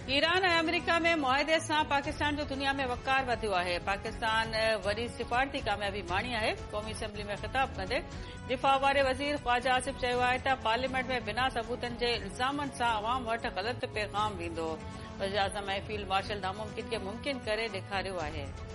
Iran ऐं America में मुआहिदे सां पाकिस्तान जो दुनिया में वक़ार वधियो आहे। पाकिस्तान वरी सिफ़ारती कामयाबी माणी आहे। क़ौमी असेंबली में ख़िताब कंदे दिफ़ा वारे वज़ीर ख़्वाजा आसिफ़ चयो आहे त पार्लियामेंट में बिना सबूतनि जे इल्ज़ामनि सां अवाम वटि ग़लत पैग़ाम वेंदो। वज़ीर आज़म ऐं फील्ड मार्शल नामुमकिन खे मुमकिन करे ॾेखारियो आहे।